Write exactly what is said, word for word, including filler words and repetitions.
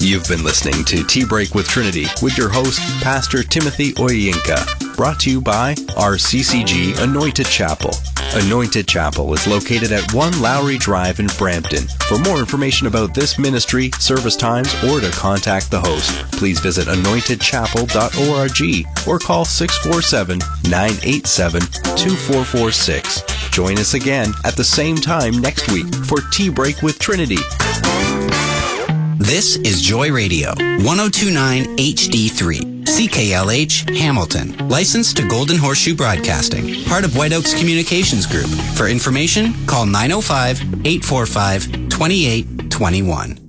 You've been listening to Tea Break with Trinity with your host, Pastor Timothy Oyinka, brought to you by our C C G Anointed Chapel. Anointed Chapel is located at one Lowry Drive in Brampton. For more information about this ministry, service times, or to contact the host, please visit anointed chapel dot org or call six four seven, nine eight seven, two four four six. Join us again at the same time next week for Tea Break with Trinity. This is Joy Radio, one oh two point nine H D three, C K L H, Hamilton. Licensed to Golden Horseshoe Broadcasting, part of White Oaks Communications Group. For information, call nine oh five, eight four five, two eight two one.